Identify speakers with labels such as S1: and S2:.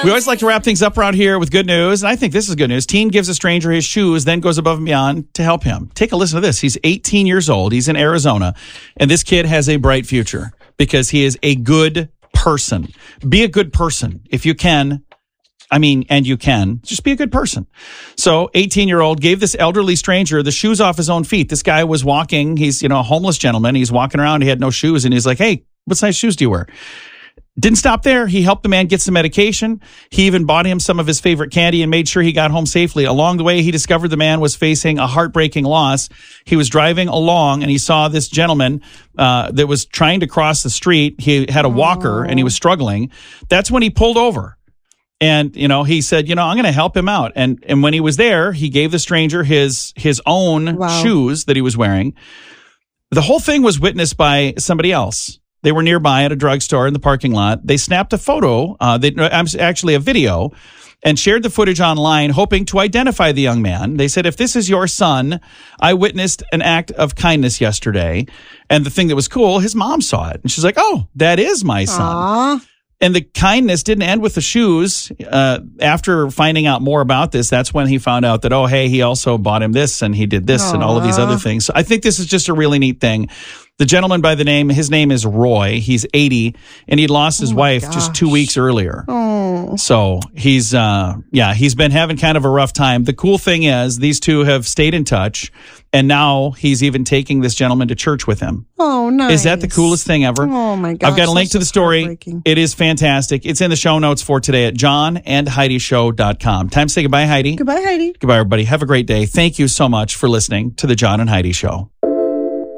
S1: We always like to wrap things up around here with good news, and I think this is good news. Teen gives a stranger his shoes, then goes above and beyond to help him. Take a listen to this. He's 18 years old. He's in Arizona, and this kid has a bright future because he is a good person. Be a good person if you can. And you can. Just be a good person. So, 18-year-old gave this elderly stranger the shoes off his own feet. This guy was walking. He's, a homeless gentleman. He's walking around. He had no shoes, and he's like, hey, what size shoes do you wear? Didn't stop there. He helped the man get some medication. He even bought him some of his favorite candy and made sure he got home safely. Along the way, he discovered the man was facing a heartbreaking loss. He was driving along and he saw this gentleman that was trying to cross the street. He had a walker and he was struggling. That's when he pulled over. And, he said, I'm going to help him out. And when he was there, he gave the stranger his own shoes that he was wearing. The whole thing was witnessed by somebody else. They were nearby at a drugstore in the parking lot. They snapped a photo, actually a video, and shared the footage online, hoping to identify the young man. They said, if this is your son, I witnessed an act of kindness yesterday. And the thing that was cool, his mom saw it. And she's like, oh, that is my son.
S2: Aww.
S1: And the kindness didn't end with the shoes. After finding out more about this, that's when he found out that, oh, hey, he also bought him this and he did this and all of these other things. So I think this is just a really neat thing. The gentleman his name is Roy. He's 80, and he'd lost his wife just 2 weeks earlier.
S2: Oh.
S1: So he's been having kind of a rough time. The cool thing is these two have stayed in touch, and now he's even taking this gentleman to church with him.
S2: Oh, nice.
S1: Is that the coolest thing ever?
S2: Oh, my gosh.
S1: I've got a link to the story. It is fantastic. It's in the show notes for today at johnandheidishow.com. Time to say goodbye, Heidi.
S2: Goodbye, Heidi.
S1: Goodbye, everybody. Have a great day. Thank you so much for listening to the John and Heidi Show.